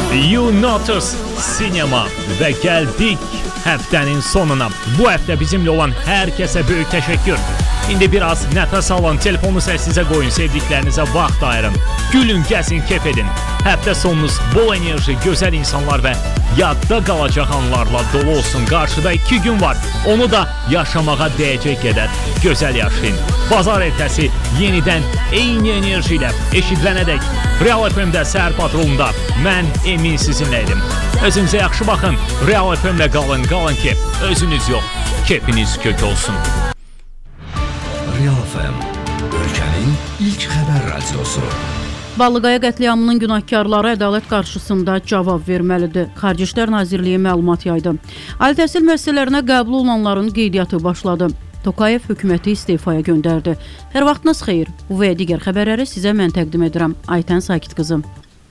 You Notice Cinema və gəldik həftənin sonuna. Bu həftə bizimlə olan hər kəsə böyük təşəkkür. İndi biraz nəfəs alın, telefonu səssizə qoyun, sevdiklərinizə vaxt ayırın. Gülün, gəzin, kef edin. Həftə sonunuz bol enerji, gözəl insanlar və yadda qalacaq anlarla dolu olsun. Qarşıda 2 gün var. Onu da yaşamağa dəyəcək qədər gözəl yaşayın. Bazar ertəsi yenidən eyni enerji ilə eşidilənədək Real FM-də Səhər Patrolunda mən Emin sizinləydim. Özünüzə yaxşı baxın. Real FM-də qalın ki, özünüz yox, keyfiniz kök olsun. Real FM, ölkənin ilk xəbər radiosu. Ballıqaya qətliamının günahkarları ədalət qarşısında cavab verməlidir. Xarici İşlər Nazirliyi məlumat yaydı. Ali təhsil müəssisələrinə qəbul olunanların qeydiyyatı başladı. Tokayev hökuməti istefaya göndərdi. Hər vaxtınız xeyir. Bu və digər xəbərləri sizə mən təqdim edirəm. Aytən Sakit qızım.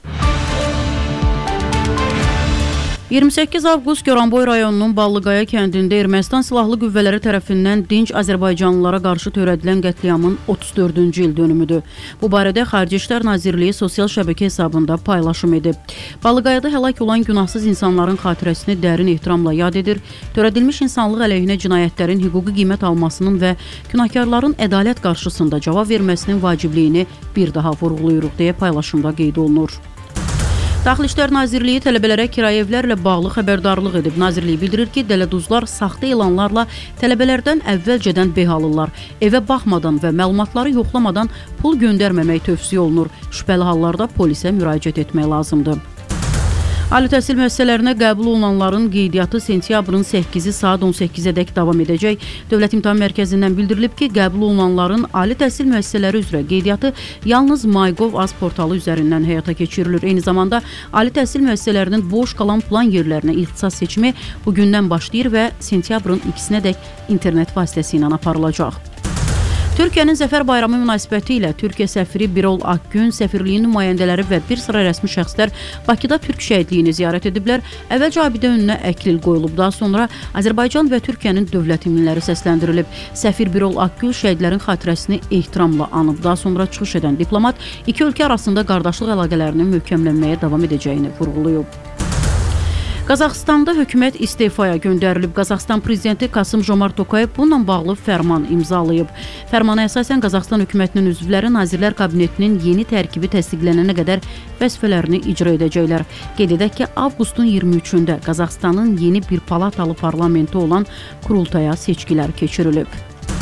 28 avqust Goranboy rayonunun Ballıqaya kəndində Ermənistan silahlı qüvvələri tərəfindən dinc Azərbaycanlılara qarşı törədilən qətliamın 34-cü il dönümüdür. Bu barədə Xarici İşlər Nazirliyi sosial şəbəkə hesabında paylaşım edib. Ballıqayada həlak olan günahsız insanların xatirəsini dərin ehtiramla yad edir, törədilmiş insanlıq əleyhinə cinayətlərin hüquqi qiymət almasının və günahkarların ədalət qarşısında cavab verməsinin vacibliyini bir daha vurğulayırıq deyə paylaşımda qeyd olunur. Daxili İşlər Nazirliyi tələbələrə kirayə evlərlə bağlı xəbərdarlıq edib. Nazirliyi bildirir ki, dələduzlar saxta elanlarla tələbələrdən əvvəlcədən beh alırlar. Evə baxmadan və məlumatları yoxlamadan pul göndərməmək tövsiyə olunur. Şübhəli hallarda polisə müraciət etmək lazımdır. Ali təhsil müəssisələrinə qəbul olunanların qeydiyyatı sentyabrın 8-i saat 18-ədək davam edəcək. Dövlət İmtahan Mərkəzindən bildirilib ki, qəbul olunanların ali təhsil müəssisələri üzrə qeydiyyatı yalnız MyGov.az portalı üzərindən həyata keçirilir. Eyni zamanda ali təhsil müəssisələrinin boş qalan plan yerlərinə ixtisas seçimi bugündən başlayır və sentyabrın 2-sinədək internet vasitəsilə aparılacaq. Türkiyənin Zəfər Bayramı münasibəti ilə Türkiyə səfiri Birol Akgün, səfirliyin nümayəndələri və bir sıra rəsmi şəxslər Bakıda Türk şəhidliyini ziyarət ediblər. Əvvəlcə abidə önünə əklil qoyulub, daha sonra Azərbaycan və Türkiyənin dövlət himnləri səsləndirilib. Səfir Birol Akgün şəhidlərin xatirəsini ehtiramla anıb. Daha sonra çıxış edən diplomat iki ölkə arasında qardaşlıq əlaqələrinin möhkəmlənməyə davam edəcəyini vurğulayıb. Qazaxıstanda hökumət istefaya göndərilib. Qazaxıstan prezidenti Kasım-Jomart Tokayev bununla bağlı fərman imzalayıb. Fərmana əsasən Qazaxıstan hökumətinin üzvləri Nazirlər Kabinetinin yeni tərkibi təsdiqlənənə qədər vəzifələrini icra edəcəklər. Qeyd edək ki, avqustun 23-də Qazaxıstanın yeni bir palatalı parlamenti olan Kurultaya seçkilər keçirilib.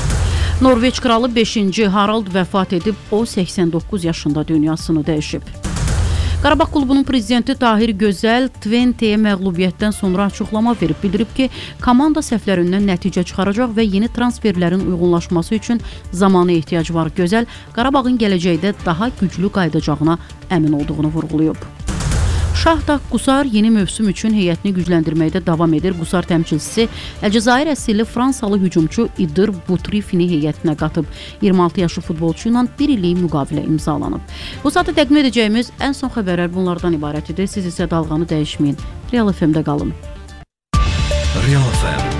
Norveç kralı 5-ci Harald vəfat edib, o 89 yaşında dünyasını dəyişib. Qarabağ klubunun prezidenti Tahir Gözəl Twente'yə məğlubiyyətdən sonra açıqlama verib, bildirib ki, komanda səhvlərindən nəticə çıxaracaq və yeni transferlərin uyğunlaşması üçün zamana ehtiyac var. Gözəl Qarabağın gələcəkdə daha güclü qayıdacağına əmin olduğunu vurğulayıb. Şahdağ Qusar yeni mövsüm üçün heyətini gücləndirməkdə davam edir. Qusar təmsilçisi Əlcəzair əsilli Fransalı hücumçu İdir Butrifini heyətinə qatıb. 26 yaşlı futbolçu ilə bir illik müqavilə imzalanıb. Bu saatda təqdim edəcəyimiz ən son xəbərlər bunlardan ibarət edir. Siz isə dalğanı dəyişməyin. Real FM-də qalın. Real FM